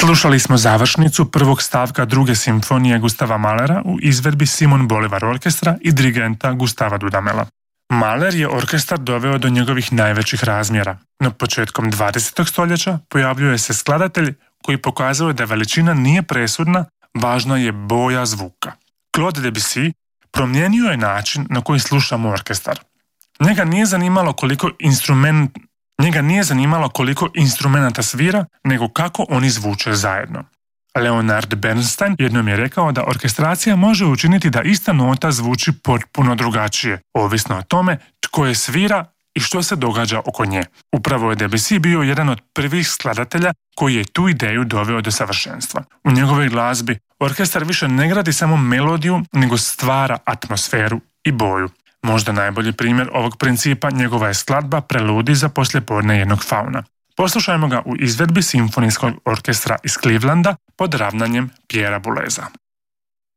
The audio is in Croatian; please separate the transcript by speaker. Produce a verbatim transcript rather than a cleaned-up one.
Speaker 1: Slušali smo završnicu prvog stavka druge simfonije Gustava Mahlera u izvedbi Simon Bolivar orkestra i dirigenta Gustava Dudamela. Mahler je orkestar doveo do njegovih najvećih razmjera, no početkom dvadesetog stoljeća pojavljuje se skladatelj koji pokazuje da veličina nije presudna, važna je boja zvuka. Claude Debussy promijenio je način na koji slušamo orkestar. Njega nije zanimalo koliko instrument Njega nije zanimalo koliko instrumenata svira, nego kako oni zvuče zajedno. Leonard Bernstein jednom je rekao da orkestracija može učiniti da ista nota zvuči potpuno drugačije, ovisno o tome tko je svira i što se događa oko nje. Upravo je Debussy bio jedan od prvih skladatelja koji je tu ideju doveo do savršenstva. U njegovoj glazbi orkestar više ne gradi samo melodiju, nego stvara atmosferu i boju. Možda najbolji primjer ovog principa njegova je skladba Preludij za poslijepodne jednog fauna. Poslušajmo ga u izvedbi simfonijskog orkestra iz Clevelanda pod ravnanjem Pierrea Bouleza.